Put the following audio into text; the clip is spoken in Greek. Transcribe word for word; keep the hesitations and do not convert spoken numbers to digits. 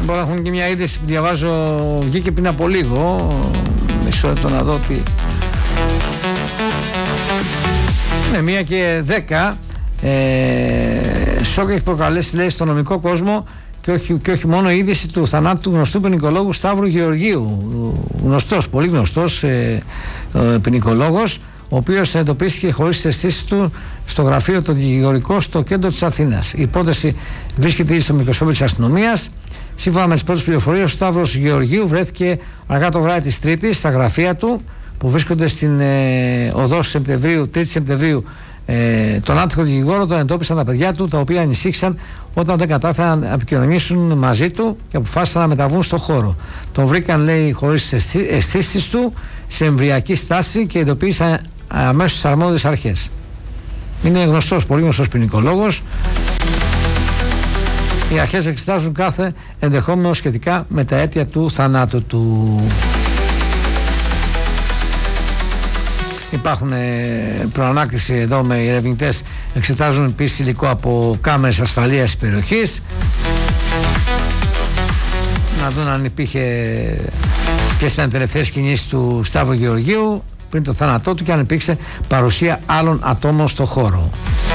Μπορώ να έχουν και μια είδηση που διαβάζω, βγήκε πριν από λίγο. Μισό λεπτό να δω τι. Ναι, μία και δέκα. Ε, σοκ έχει προκαλέσει, λέει, στο νομικό κόσμο και όχι, και όχι μόνο η είδηση του θανάτου του γνωστού ποινικολόγου Σταύρου Γεωργίου. Γνωστός, πολύ γνωστός ε, ε, ποινικολόγος, ο οποίος εντοπίστηκε χωρίς τις αισθήσεις του στο γραφείο το δικηγορικό στο κέντρο της Αθήνας. Η υπόθεση βρίσκεται ήδη στο μικροσκόπιο της αστυνομίας. Σύμφωνα με τις πρώτες πληροφορίες, ο Σταύρος Γεωργίου βρέθηκε αργά το βράδυ της Τρίτης στα γραφεία του που βρίσκονται στην ε, οδό Σεπτεμβρίου, τρίτη Σεπτεμβρίου. Ε, τον άτυχο δικηγόρο τον εντόπισαν τα παιδιά του, τα οποία ανησύχησαν όταν δεν κατάφεραν να επικοινωνήσουν μαζί του και αποφάσισαν να μεταβούν στο χώρο. Τον βρήκαν, λέει, χωρίς τις αισθήσεις του, σε εμβριακή στάση και ειδοποίησαν αμέσως τις αρμόδιες αρχές. Είναι γνωστός, πολύ γνωστός ποινικολόγος. Οι αρχές εξετάζουν κάθε ενδεχόμενο σχετικά με τα αίτια του θανάτου του. Υπάρχουν ε, προανάκριση εδώ με οι ερευνητές, εξετάζουν επίσης υλικό από κάμερες ασφαλείας της περιοχής, να δουν αν υπήρχε, ποιες ήταν οι τελευταίες κινήσεις του Σταύρου Γεωργίου πριν το θάνατό του και αν υπήρξε παρουσία άλλων ατόμων στο χώρο.